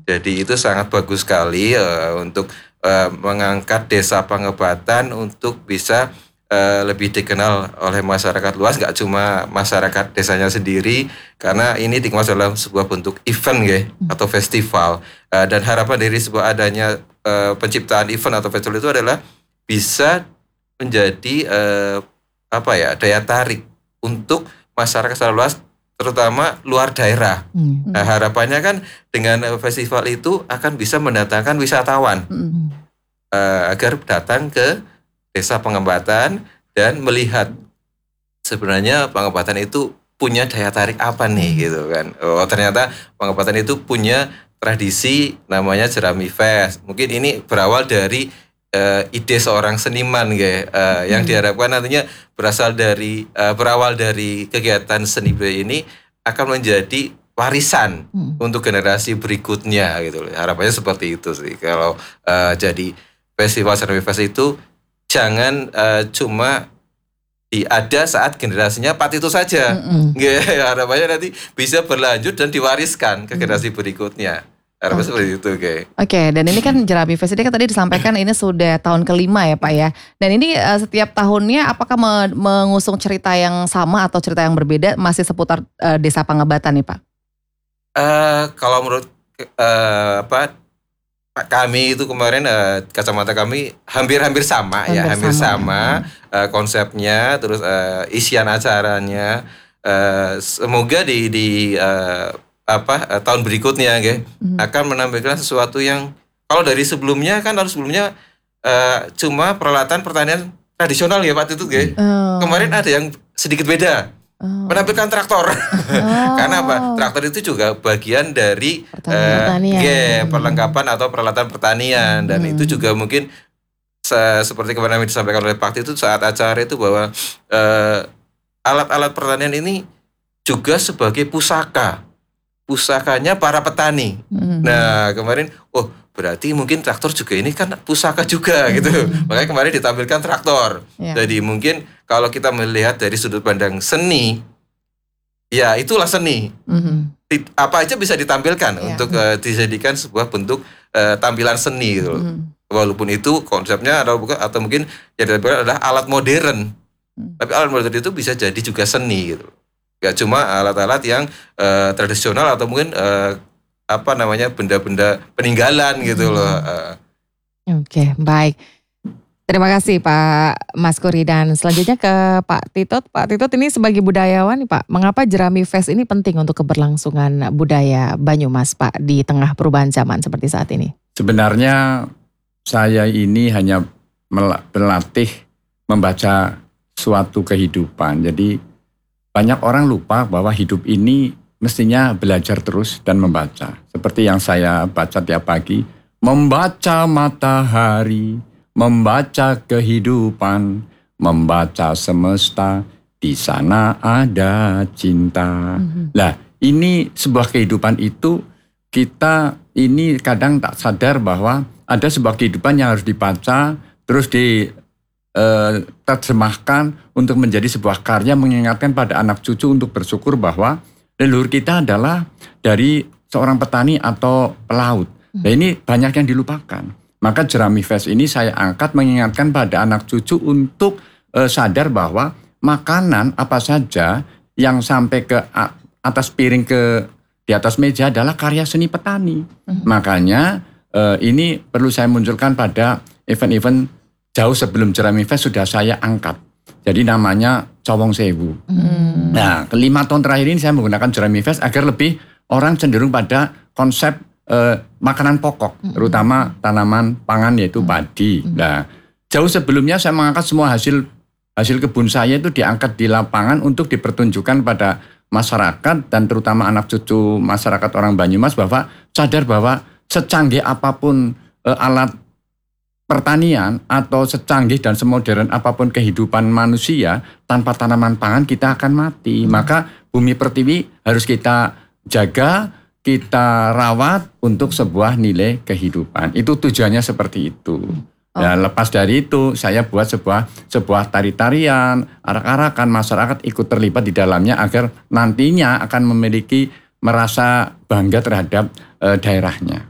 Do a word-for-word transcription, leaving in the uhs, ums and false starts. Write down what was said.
Jadi itu sangat bagus sekali uh, untuk uh, mengangkat desa Pangebatan untuk bisa uh, lebih dikenal oleh masyarakat luas, nggak cuma masyarakat desanya sendiri, karena ini dikemas dalam sebuah bentuk event ya, atau festival. Uh, dan harapan dari sebuah adanya uh, penciptaan event atau festival itu adalah bisa menjadi uh, apa ya daya tarik untuk masyarakat secara luas, terutama luar daerah. Hmm. Nah, harapannya kan dengan festival itu akan bisa mendatangkan wisatawan hmm. uh, agar datang ke desa Pangebatan dan melihat sebenarnya Pangebatan itu punya daya tarik apa nih gitu kan. Oh, ternyata Pangebatan itu punya tradisi namanya Jerami Fest. Mungkin ini berawal dari uh, ide seorang seniman ya, uh, yang hmm. diharapkan nantinya berasal dari uh, berawal dari kegiatan seni budaya ini akan menjadi warisan hmm. untuk generasi berikutnya gitu. Harapannya seperti itu sih. Kalau uh, jadi festival Jerami Fest itu jangan uh, cuma di ada saat generasinya Pak itu saja. Mm-hmm. Nggak, harapannya nanti bisa berlanjut dan diwariskan ke generasi berikutnya. Harapannya okay. seperti itu, oke. Okay. Oke, okay, dan ini kan Jerami Fest ini kan tadi disampaikan ini sudah tahun kelima ya Pak ya. Dan ini uh, setiap tahunnya apakah me- mengusung cerita yang sama atau cerita yang berbeda, masih seputar uh, Desa Pangebatan nih Pak? Uh, kalau menurut uh, apa kami itu kemarin uh, kacamata kami hampir-hampir sama hampir ya, hampir sama, sama uh, konsepnya, terus uh, isian acaranya. Uh, semoga di di uh, apa uh, tahun berikutnya ya, hmm. akan menampilkan sesuatu yang kalau dari sebelumnya kan harus sebelumnya uh, cuma peralatan pertanian tradisional ya Pak Tutut ya. Oh. Kemarin ada yang sedikit beda. Oh. Menampilkan traktor. Oh. Karena apa? Traktor itu juga bagian dari pertanian, uh, yeah, perlengkapan atau peralatan pertanian. Dan hmm. itu juga mungkin se- seperti kemarin disampaikan oleh Pak itu saat acara itu bahwa uh, alat-alat pertanian ini juga sebagai pusaka. Pusakanya para petani. Hmm. Nah kemarin, oh berarti mungkin traktor juga ini kan pusaka juga hmm. gitu. Makanya kemarin ditampilkan traktor. Yeah. Jadi mungkin kalau kita melihat dari sudut pandang seni, ya itulah seni. Hmm. Apa aja bisa ditampilkan yeah. untuk uh, dijadikan sebuah bentuk uh, tampilan seni gitu. Hmm. Walaupun itu konsepnya atau bukan atau mungkin yang ditampilkan adalah alat modern. Hmm. Tapi alat modern itu bisa jadi juga seni gitu. Gak cuma alat-alat yang uh, tradisional atau mungkin uh, apa namanya benda-benda peninggalan gitu loh. Uh. Oke, okay, baik. Terima kasih Pak Maskuri, dan selanjutnya ke Pak Titot. Pak Titot ini sebagai budayawan nih Pak, mengapa Jerami Fest ini penting untuk keberlangsungan budaya Banyumas Pak di tengah perubahan zaman seperti saat ini? Sebenarnya saya ini hanya melatih membaca suatu kehidupan. Jadi banyak orang lupa bahwa hidup ini mestinya belajar terus dan membaca. Seperti yang saya baca tiap pagi, membaca matahari, membaca kehidupan, membaca semesta, di sana ada cinta. Mm-hmm. Lah, ini sebuah kehidupan itu kita ini kadang tak sadar bahwa ada sebuah kehidupan yang harus dibaca, terus di Uh, terjemahkan untuk menjadi sebuah karya mengingatkan pada anak cucu untuk bersyukur bahwa leluhur kita adalah dari seorang petani atau pelaut. Nah ini banyak yang dilupakan. Maka Jerami Fest ini saya angkat mengingatkan pada anak cucu untuk uh, sadar bahwa makanan apa saja yang sampai ke atas piring ke di atas meja adalah karya seni petani. Hmm. Makanya uh, ini perlu saya munculkan pada event-event jauh sebelum Jerami Fest sudah saya angkat. Jadi namanya Cowong Sewu. Hmm. Nah, kelima tahun terakhir ini saya menggunakan Jerami Fest agar lebih orang cenderung pada konsep eh, makanan pokok, hmm. terutama tanaman pangan yaitu hmm. padi. Hmm. Nah, jauh sebelumnya saya mengangkat semua hasil hasil kebun saya itu diangkat di lapangan untuk dipertunjukkan pada masyarakat dan terutama anak cucu masyarakat orang Banyumas bahwa sadar bahwa secanggih apapun eh, alat pertanian atau secanggih dan semodern apapun kehidupan manusia, tanpa tanaman pangan kita akan mati. Hmm. Maka bumi pertiwi harus kita jaga, kita rawat untuk sebuah nilai kehidupan. Itu tujuannya seperti itu. Oh. Dan lepas dari itu saya buat sebuah sebuah tari-tarian, arak-arakan, masyarakat ikut terlibat di dalamnya agar nantinya akan memiliki merasa bangga terhadap e, daerahnya.